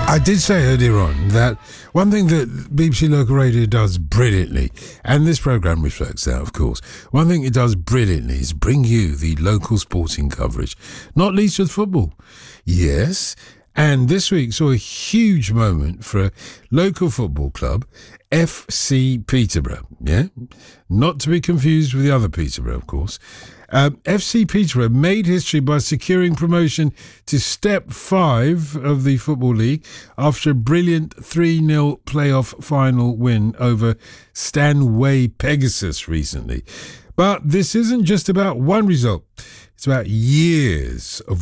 I did say earlier on that one thing that BBC Local Radio does brilliantly, and this programme reflects that, of course, one thing it does brilliantly is bring you the local sporting coverage, not least with football. Yes, and this week saw a huge moment for a local football club, FC Peterborough, yeah? Not to be confused with the other Peterborough, of course. FC Peterborough made history by securing promotion to Step 5 of the Football League after a brilliant 3-0 playoff final win over Stanway Pegasus recently. But this isn't just about one result. It's about years of